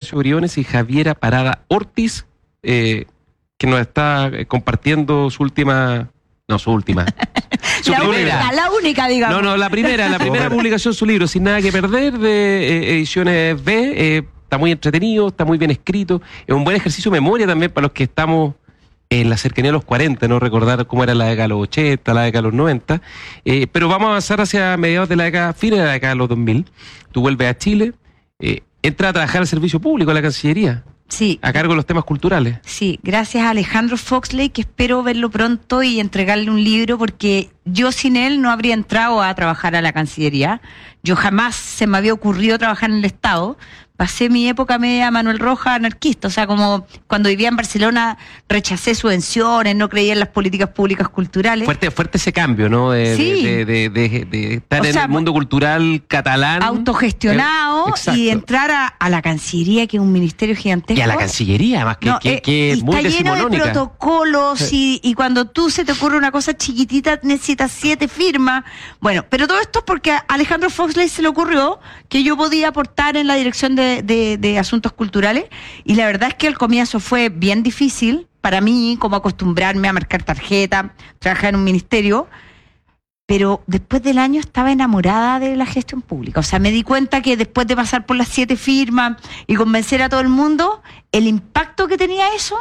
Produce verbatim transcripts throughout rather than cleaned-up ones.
Ignacio Briones y Javiera Parada Ortiz, eh, que nos está eh, compartiendo su última... No, su última. Su la primera. única, la única, digamos. No, no, la primera, la primera publicación, su libro, Sin Nada que Perder, de eh, Ediciones B. Eh, está muy entretenido, está muy bien escrito. Es un buen ejercicio de memoria también para los que estamos en la cercanía de los cuarenta, no recordar cómo era la década de los ochenta, la década de los noventa. Eh, pero vamos a avanzar hacia mediados de la década, fines de la década de los dos mil. Tú vuelves a Chile, eh, entras a trabajar al servicio público, a la Cancillería. Sí. A cargo de los temas culturales. Sí, gracias a Alejandro Foxley, que espero verlo pronto y entregarle un libro, porque yo sin él no habría entrado a trabajar a la Cancillería. Yo jamás se me había ocurrido trabajar en el Estado. Pasé mi época media Manuel Rojas anarquista, o sea, como cuando vivía en Barcelona rechacé subvenciones, no creía en las políticas públicas culturales. Fuerte, fuerte ese cambio, ¿no? De, Sí. de, de, de, de, de estar O en sea, el mundo cultural catalán. Autogestionado Eh, y entrar a, a la Cancillería, que es un ministerio gigantesco. Y a la Cancillería, más que, No, que, eh, que es y muy está lleno de decimonónica. protocolos y, y cuando tú se te ocurre una cosa chiquitita necesitas siete firmas. Bueno, pero todo esto es porque a Alejandro Foxley se le ocurrió que yo podía aportar en la dirección de, de, de asuntos culturales, y la verdad es que el comienzo fue bien difícil para mí, como acostumbrarme a marcar tarjeta, trabajar en un ministerio, pero después del año estaba enamorada de la gestión pública. O sea, me di cuenta que después de pasar por las siete firmas y convencer a todo el mundo, el impacto que tenía eso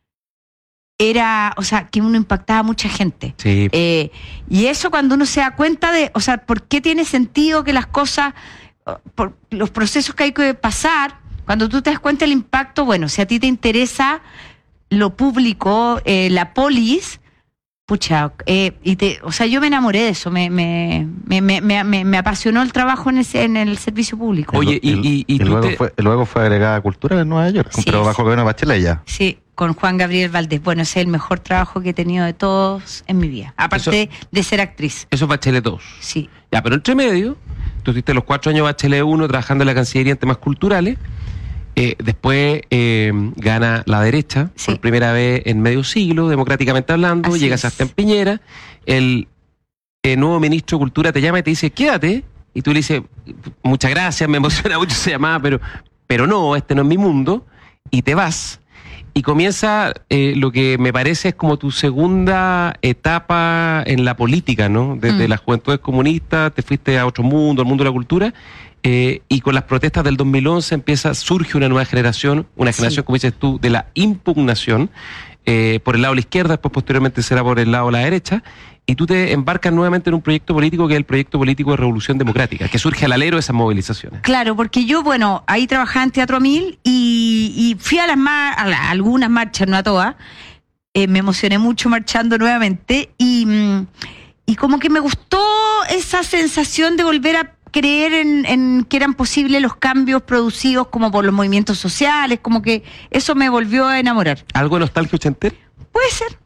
era, o sea, que uno impactaba a mucha gente. Sí. Eh, y eso cuando uno se da cuenta de, o sea, ¿por qué tiene sentido que las cosas, por los procesos que hay que pasar, cuando tú te das cuenta del impacto? Bueno, si a ti te interesa lo público, eh, la polis, pucha, eh, y te, o sea, yo me enamoré de eso, me, me, me, me, me, me apasionó el trabajo en, ese, en el servicio público. Oye, y, y, y, y tú luego, te... fue, luego fue agregada a Cultura en Nueva York, Sí, pero bajo sí. el gobierno de Bachelet ya. Sí, con Juan Gabriel Valdés. Bueno, ese es el mejor trabajo que he tenido de todos en mi vida, aparte Eso- de ser actriz. Eso es Bachelet dos. Sí. Ya, pero entre medio, tú tuviste los cuatro años Bachelet uno trabajando en la Cancillería en temas culturales. Eh, después eh, gana la derecha, Sí. por primera vez en medio siglo, democráticamente hablando. Así Llega es. Sebastián Piñera. El eh, nuevo ministro de Cultura te llama y te dice, quédate. Y tú le dices, muchas gracias, me emociona mucho esa llamada, pero, pero no, este no es mi mundo. Y te vas. Y comienza eh, lo que me parece es como tu segunda etapa en la política, ¿no? Desde Mm. las juventudes comunistas, te fuiste a otro mundo, al mundo de la cultura, eh, y con las protestas del dos mil once empieza, surge una nueva generación, una Sí. generación, como dices tú, de la impugnación, eh, por el lado de la izquierda, después posteriormente será por el lado de la derecha, y tú te embarcas nuevamente en un proyecto político que es el proyecto político de Revolución Democrática, que surge al alero de esas movilizaciones. Claro, porque yo, bueno, ahí trabajaba en Teatro Mil y, y fui a las mar, a, la- a algunas marchas, no a todas. Eh, me emocioné mucho marchando nuevamente y, mm, y como que me gustó esa sensación de volver a creer en, en que eran posibles los cambios producidos como por los movimientos sociales, como que eso me volvió a enamorar. ¿Algo de nostalgia ochentera? Puede ser.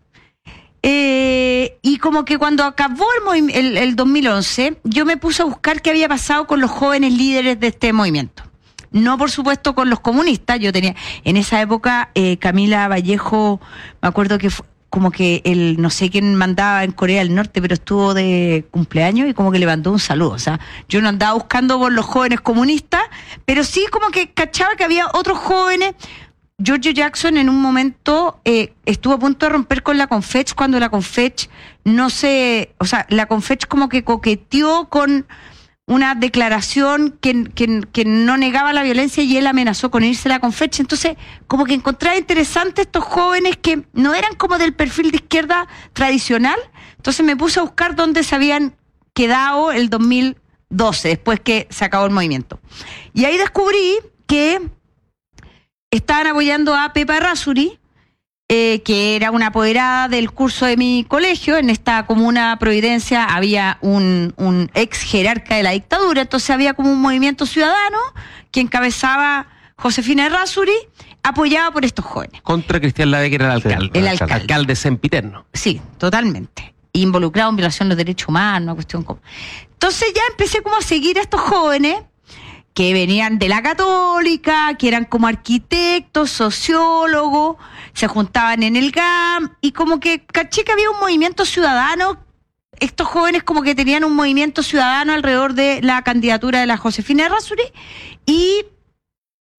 Eh, y como que cuando acabó el, movi- el, el dos mil once, yo me puse a buscar qué había pasado con los jóvenes líderes de este movimiento. No, por supuesto, con los comunistas. Yo tenía, en esa época, eh, Camila Vallejo, me acuerdo que fue como que el, no sé quién mandaba en Corea del Norte, pero estuvo de cumpleaños y como que le mandó un saludo. O sea, yo no andaba buscando por los jóvenes comunistas, pero sí como que cachaba que había otros jóvenes. Giorgio Jackson en un momento eh, estuvo a punto de romper con la Confech cuando la Confech no se... O sea, la Confech como que coqueteó con una declaración que, que, que no negaba la violencia y él amenazó con irse a la Confech. Entonces, como que encontraba interesante estos jóvenes que no eran como del perfil de izquierda tradicional. Entonces me puse a buscar dónde se habían quedado el dos mil doce, después que se acabó el movimiento. Y ahí descubrí que estaban apoyando a Pepa Errázuri, eh, que era una apoderada del curso de mi colegio. En esta comuna Providencia había un, un ex jerarca de la dictadura, entonces había como un movimiento ciudadano que encabezaba Josefina Errázuri, apoyada por estos jóvenes. Contra Cristian Lade, que era el Sí, alcalde. el alcalde. Alcalde sempiterno. Sí, totalmente. Involucrado en violación de los derechos humanos, una cuestión como... Entonces ya empecé como a seguir a estos jóvenes que venían de la Católica, que eran como arquitectos, sociólogos, se juntaban en el G A M, y como que caché que había un movimiento ciudadano. Estos jóvenes como que tenían un movimiento ciudadano alrededor de la candidatura de la Josefina Errázuri, y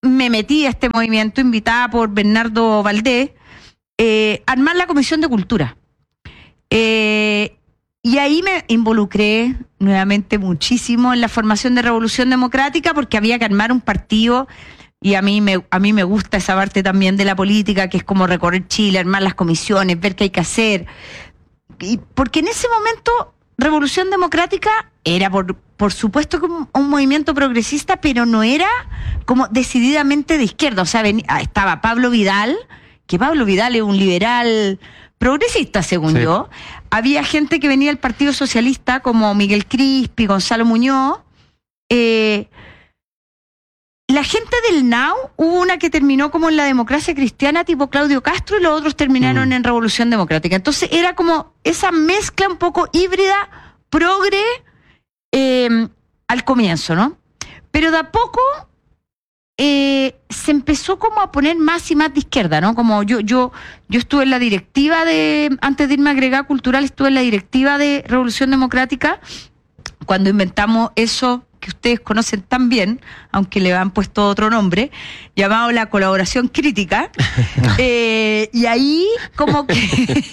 me metí a este movimiento, invitada por Bernardo Valdés, eh, a armar la Comisión de Cultura. Eh, y ahí me involucré nuevamente muchísimo en la formación de Revolución Democrática, porque había que armar un partido, y a mí me, a mí me gusta esa parte también de la política, que es como recorrer Chile, armar las comisiones, ver qué hay que hacer. Y porque en ese momento Revolución Democrática era, por, por supuesto, como un movimiento progresista, pero no era como decididamente de izquierda. O sea, venía, estaba Pablo Vidal, que Pablo Vidal es un liberal progresista, según sí. yo. Había gente que venía del Partido Socialista, como Miguel Crispi, Gonzalo Muñoz. Eh, la gente del N A U, hubo una que terminó como en la Democracia Cristiana, tipo Claudio Castro, y los otros terminaron mm. en Revolución Democrática. Entonces era como esa mezcla un poco híbrida, progre, eh, al comienzo, ¿no? Pero de a poco eh, se empezó como a poner más y más de izquierda, ¿no? Como yo, yo, yo estuve en la directiva de, antes de irme a Agregada Cultural, estuve en la directiva de Revolución Democrática, cuando inventamos eso que ustedes conocen tan bien, aunque le han puesto otro nombre, llamado la colaboración crítica. eh, y ahí como que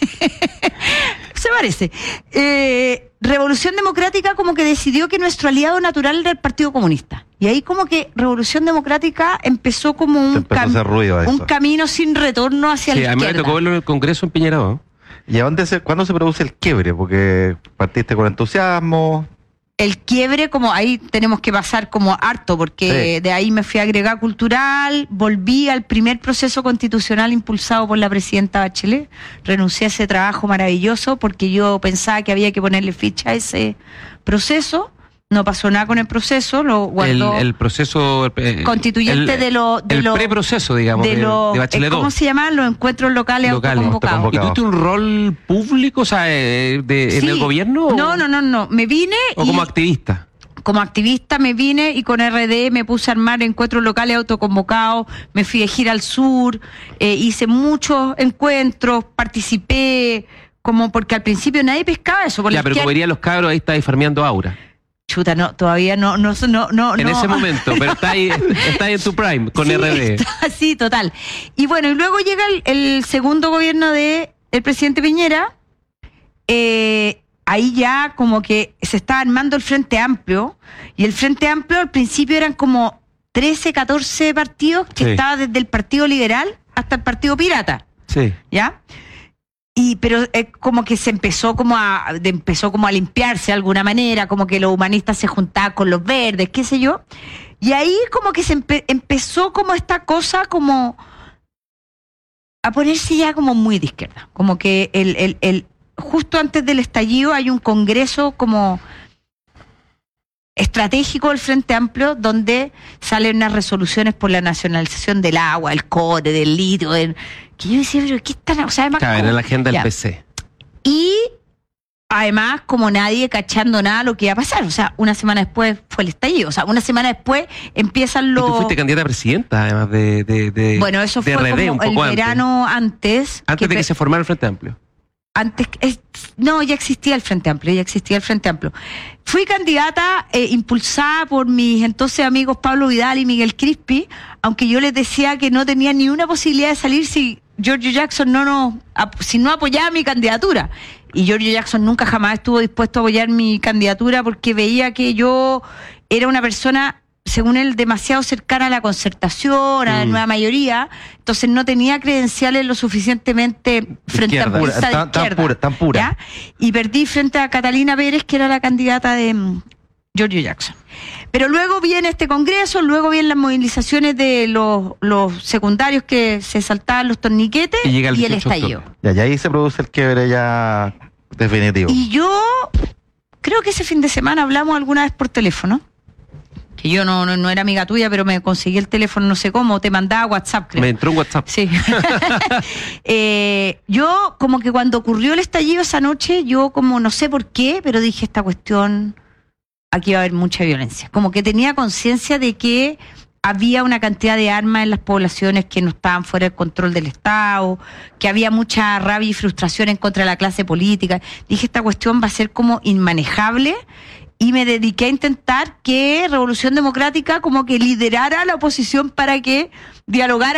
se parece. Eh, Revolución Democrática como que decidió que nuestro aliado natural era el Partido Comunista. Y ahí como que Revolución Democrática empezó como un, cam un camino sin retorno hacia sí, la izquierda. Sí, a mí me tocó verlo en el Congreso en Piñera, ¿no? ¿Y a dónde se, cuándo se produce el quiebre? Porque partiste con entusiasmo. El quiebre, como ahí tenemos que pasar como harto, porque sí. de ahí me fui a Agregada Cultural, volví al primer proceso constitucional impulsado por la presidenta Bachelet, renuncié a ese trabajo maravilloso porque yo pensaba que había que ponerle ficha a ese proceso. No pasó nada con el proceso, lo guardó el, el proceso eh, constituyente el, de lo de el lo, preproceso, digamos, de, de, lo, de Bachelet ¿cómo dos. se llaman? Los encuentros locales, locales autoconvocados. ¿Y tuviste un rol público, o sea, de, de, sí. en el gobierno? No, no, no, no. Me vine o y, como activista. Como activista me vine y con R D me puse a armar encuentros locales autoconvocados, me fui de gira al sur, eh, hice muchos encuentros, participé, como porque al principio nadie pescaba eso. Por ya, pero como dirían los cabros, ahí está farmeando aura. Chuta, no, todavía no, no, no, no. En no. ese momento, pero está ahí, está ahí en tu prime, con sí, R D. Está, sí, total. Y bueno, y luego llega el, el segundo gobierno de el presidente Piñera, eh, ahí ya como que se estaba armando el Frente Amplio, y el Frente Amplio al principio eran como trece, catorce partidos, que sí. estaba desde el Partido Liberal hasta el Partido Pirata. Sí. ¿Ya? Y pero eh, como que se empezó como a de, empezó como a limpiarse de alguna manera, como que los humanistas se juntaban con los verdes, qué sé yo. Y ahí como que se empe empezó como esta cosa como a ponerse ya como muy de izquierda. Como que el, el, el justo antes del estallido hay un congreso como estratégico del Frente Amplio, donde salen unas resoluciones por la nacionalización del agua, el cobre, del litio, del, que yo decía, pero ¿qué están? O sea, además, claro, era la agenda ya. del P C. Y además, como nadie cachando nada lo que iba a pasar. O sea, una semana después fue el estallido. O sea, una semana después empiezan los... Y tú fuiste candidata a presidenta, además de, de, de bueno, eso de fue R D, como un poco el verano antes. Antes que de que se formara el Frente Amplio. Antes, es, no, ya existía el Frente Amplio, ya existía el Frente Amplio. Fui candidata eh, impulsada por mis entonces amigos Pablo Vidal y Miguel Crispi, aunque yo les decía que no tenía ni una posibilidad de salir si Giorgio Jackson no nos, si no apoyaba mi candidatura. Y Giorgio Jackson nunca jamás estuvo dispuesto a apoyar mi candidatura porque veía que yo era una persona, según él, demasiado cercana a la concertación, a la mm. nueva mayoría, entonces no tenía credenciales lo suficientemente frente a la pura, tan, tan pura, tan pura. ¿Ya? Y perdí frente a Catalina Pérez, que era la candidata de um, Giorgio Jackson. Pero luego viene este congreso, luego vienen las movilizaciones de los, los secundarios que se saltaban los torniquetes y, y el estallido. Ya, y ahí se produce el quiebre ya definitivo. Y yo creo que ese fin de semana hablamos alguna vez por teléfono. Que yo no, no, no era amiga tuya, pero me conseguí el teléfono, no sé cómo, te mandaba WhatsApp, creo. Me entró un WhatsApp. Sí. eh, yo, como que cuando ocurrió el estallido esa noche, yo como no sé por qué, pero dije, esta cuestión, aquí va a haber mucha violencia. Como que tenía conciencia de que había una cantidad de armas en las poblaciones que no estaban fuera del control del Estado, que había mucha rabia y frustración en contra de la clase política. Dije, esta cuestión va a ser como inmanejable. y me dediqué a intentar que Revolución Democrática como que liderara a la oposición para que dialogara